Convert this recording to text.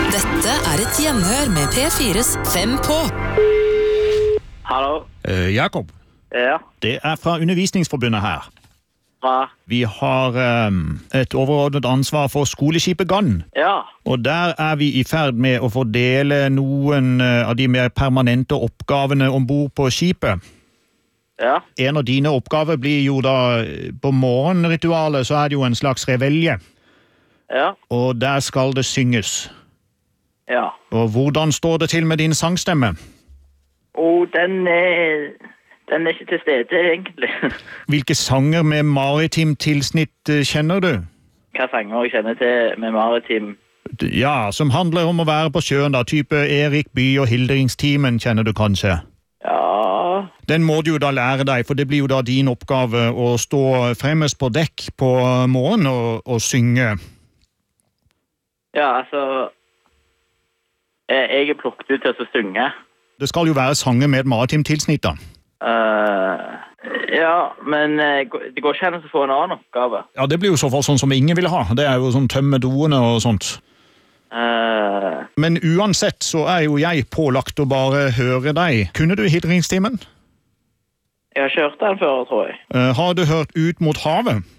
Dette er et gjenhør med P4's Fem på. Hallo? Jakob, Ja, det er fra Undervisningsforbundet her. bra. Vi har et overordnet ansvar for skoleskipet Gann. Ja, Og der er vi i ferd med å fordele noen av de mer permanente oppgavene ombord på skipet. ja, En av dine oppgaver blir jo da, på morgenritualet så er det jo en slags revelje, ja, og der skal det synges. ja. Og hvordan står det til med din sangstemme? Og den er ikke til stede, egentlig. Hvilke sanger med maritim tilsnitt kjenner du? Hva sanger jeg kjenner til med maritim? Ja, som handler om å være på sjøen da, type Erik Bye og Hildringstimen kjenner du kanskje. Ja, Den må du jo da lære deg, for det blir jo da din oppgave å stå fremmest på dekk på morgenen og synge. ja, altså... Jeg er plukket ut til å synge. Det skal jo være sanger med et maritimt tilsnitt da. Ja, men det går ikke an å få en annen oppgave. Ja, det blir jo så fall sånn som ingen vil ha. Det er jo sånn tømme doene og sånt. Men uansett så er jo jeg pålagt å bare høre deg. Kunne du Hildringstimen? Jeg har ikke hørt den før, tror jeg. Har du hørt Ut mot havet?